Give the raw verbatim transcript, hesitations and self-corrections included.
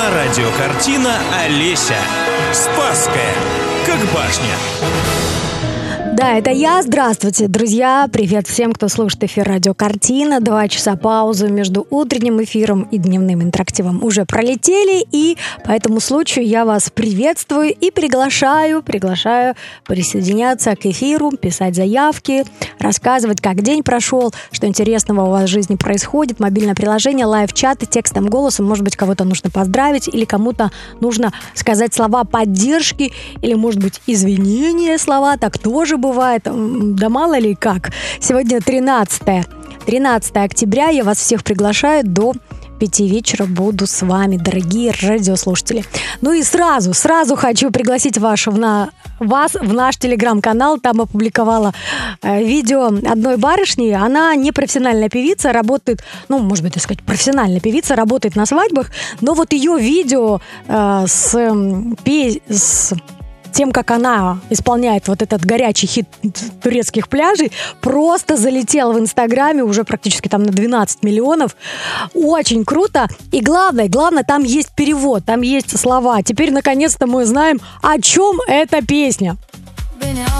На радиокартина «Олеся». Спасская, как башня. Да, это я. Здравствуйте, друзья. Привет всем, кто слушает эфир «Радиокартина». Два часа паузы между утренним эфиром и дневным интерактивом уже пролетели. И по этому случаю я вас приветствую и приглашаю, приглашаю присоединяться к эфиру, писать заявки, рассказывать, как день прошел, что интересного у вас в жизни происходит. Мобильное приложение, лайв-чаты, текстом, голосом. Может быть, кого-то нужно поздравить или кому-то нужно сказать слова поддержки или, может быть, извинения слова. Так тоже бывает. Бывает, да мало ли как. Сегодня тринадцатое октября. Я вас всех приглашаю. До пяти вечера буду с вами, дорогие радиослушатели. Ну и сразу, сразу хочу пригласить вас в, на, вас в наш телеграм-канал. Там опубликовала э, видео одной барышни. Она не профессиональная певица, работает, ну, может быть, так сказать, профессиональная певица, работает на свадьбах. Но вот ее видео э, с, пе- с тем, как она исполняет вот этот горячий хит турецких пляжей, просто залетела в Инстаграме уже практически там на двенадцать миллионов. Очень круто. И главное, главное, там есть перевод, там есть слова. Теперь, наконец-то, мы знаем, о чем эта песня.